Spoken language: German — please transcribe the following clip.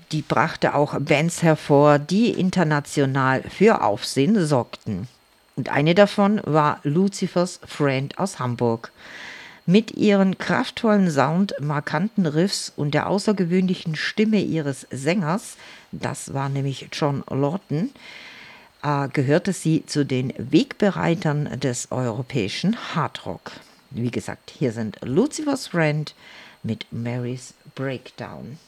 Die brachte auch Bands hervor, die international für Aufsehen sorgten. Und eine davon war Lucifer's Friend aus Hamburg. Mit ihren kraftvollen Sound, markanten Riffs und der außergewöhnlichen Stimme ihres Sängers, das war nämlich John Lawton, gehörte sie zu den Wegbereitern des europäischen Hardrock. Wie gesagt, hier sind Lucifer's Friend mit Mary's Breakdown.